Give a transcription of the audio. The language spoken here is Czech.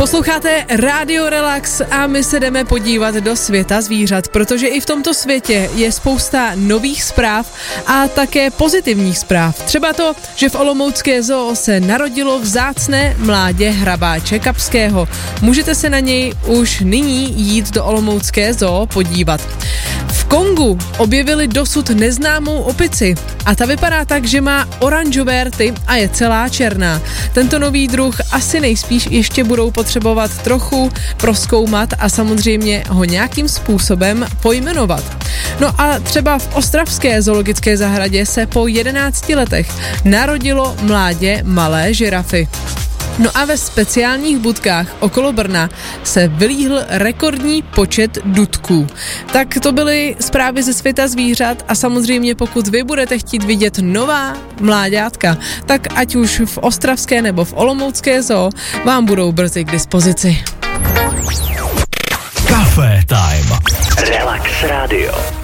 Posloucháte Radio Relax a my se jdeme podívat do světa zvířat, protože i v tomto světě je spousta nových zpráv a také pozitivních zpráv. Třeba to, že v olomoucké zoo se narodilo vzácné mládě hrabáče kapského. Můžete se na něj už nyní jít do olomoucké zoo podívat. V Kongu objevili dosud neznámou opici a ta vypadá tak, že má oranžové rty a je celá černá. Tento nový druh asi nejspíš ještě budou potřebovat trochu prozkoumat a samozřejmě ho nějakým způsobem pojmenovat. No a třeba v ostravské zoologické zahradě se po 11 letech narodilo mládě malé žirafy. No a ve speciálních budkách okolo Brna se vylíhl rekordní počet dudků. Tak to byly zprávy ze světa zvířat a samozřejmě pokud vy budete chtít vidět nová mláďátka, tak ať už v ostravské nebo v olomoucké zoo vám budou brzy k dispozici. Café Time. Relax Radio.